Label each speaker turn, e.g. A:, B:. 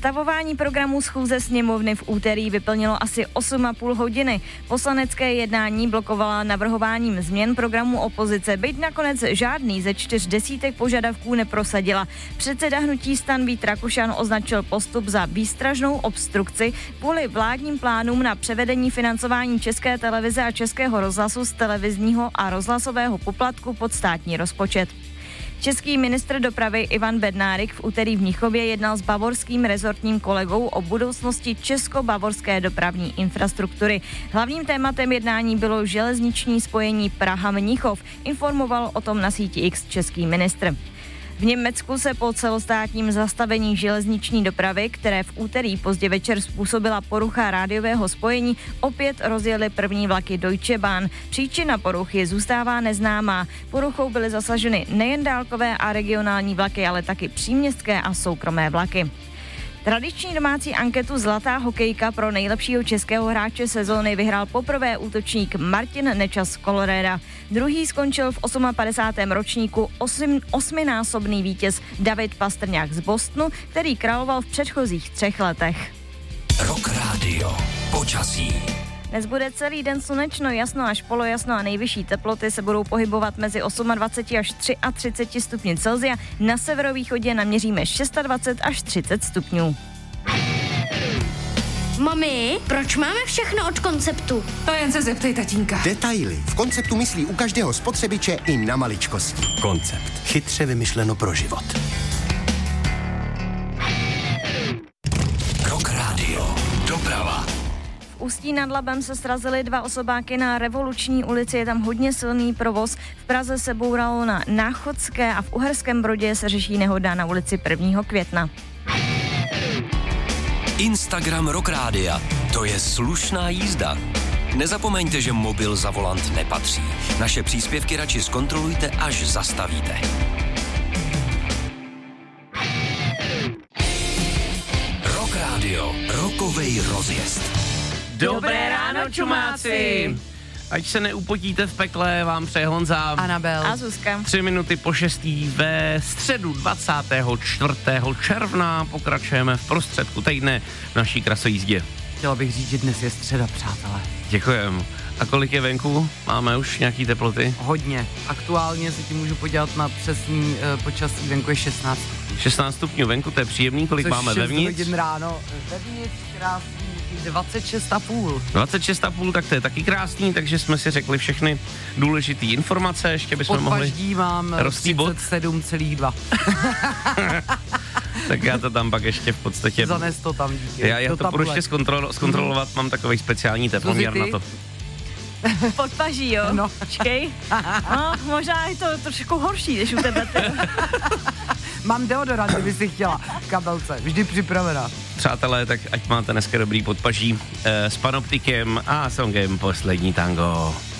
A: Sestavování programu schůze sněmovny v úterý vyplnilo asi 8,5 hodiny. Poslanecké jednání blokovala navrhováním změn programu opozice, byť nakonec žádný ze 4 požadavků neprosadila. Předseda hnutí STAN Vít Rakušan označil postup za výstražnou obstrukci kvůli vládním plánům na převedení financování České televize a Českého rozhlasu z televizního a rozhlasového poplatku pod státní rozpočet. Český ministr dopravy Ivan Bednárik v úterý v Mnichově jednal s bavorským rezortním kolegou o budoucnosti česko-bavorské dopravní infrastruktury. Hlavním tématem jednání bylo železniční spojení Praha-Mnichov, informoval o tom na síti X český ministr. V Německu se po celostátním zastavení železniční dopravy, které v úterý pozdě večer způsobila porucha rádiového spojení, opět rozjeli první vlaky Deutsche Bahn. Příčina poruchy zůstává neznámá. Poruchou byly zasaženy nejen dálkové a regionální vlaky, ale taky příměstské a soukromé vlaky. Tradiční domácí anketu Zlatá hokejka pro nejlepšího českého hráče sezóny vyhrál poprvé útočník Martin Nečas z Colorada. Druhý skončil v 58. ročníku osminásobný vítěz David Pastrňák z Bostonu, který královal v předchozích 3 letech.
B: Rock Radio. Počasí.
A: Dnes bude celý den slunečno, jasno až polojasno a nejvyšší teploty se budou pohybovat mezi 28 až 33 stupni Celsia. Na severovýchodě naměříme 26 až 30 stupňů.
C: Mami, proč máme všechno od Konceptu?
D: To jen se zeptej tatínka.
E: Detaily. V Konceptu myslí u každého spotřebiče i na maličkosti. Koncept. Chytře vymyšleno pro život.
B: Rock Radio. Doprava.
A: V Ústí nad Labem se srazily 2 osobáky na Revoluční ulici, je tam hodně silný provoz. V Praze se bouralo na Náchodské a v Uherském Brodě se řeší nehoda na ulici 1. května.
B: Instagram Rock Rádia. To je slušná jízda. Nezapomeňte, že mobil za volant nepatří. Naše příspěvky radši zkontrolujte, až zastavíte. Rock Radio. Rokovej rozjezd.
F: Dobré ráno, čumáci! Ať se neupotíte v pekle, vám přeje Honza,
D: Anabel
A: A Zuzka.
F: 3 minuty po 6. ve středu 24. června pokračujeme v prostředku týdne v naší krasojízdě.
D: Chtěla bych říct, že dnes je středa, přátelé.
F: Děkujem. A kolik je venku? Máme už nějaký teploty?
D: Hodně. Aktuálně se ti můžu podívat na přesný počasí, venku je 16 stupňů.
F: 16 stupňů venku, to je příjemný, kolik máme vevnitř?
D: 6 hodin ráno, vevnitř krásný, 26,5.
F: 26,5, tak to je taky krásný, takže jsme si řekli všechny důležité informace, ještě bychom mohli...
D: Podpaždí mám 37,2.
F: Tak já to tam pak ještě v podstatě...
D: Zanes to tam, díky.
F: Já to budu ještě zkontrolovat, mám takový speciální teplomír na to.
A: Podpaží, jo?
D: No.
A: Počkej. No, možná je to trošku horší, než u tebe.
D: Mám deodorant, kdyby si chtěla. V kabelce, vždy připravená.
F: Přátelé, tak ať máte dneska dobrý podpaží s Panoptikem a songem Poslední tango.